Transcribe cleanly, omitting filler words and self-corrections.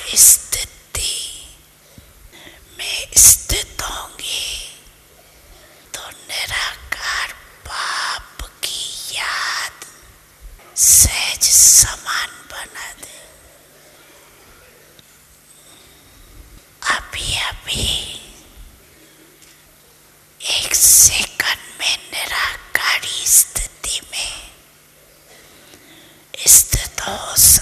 स्थिति में स्थित होंगे तो निराकार बाप की याद सहज समान बना दे। अभी अभी एक सेकंड में निराकारी स्थिति में स्थित हो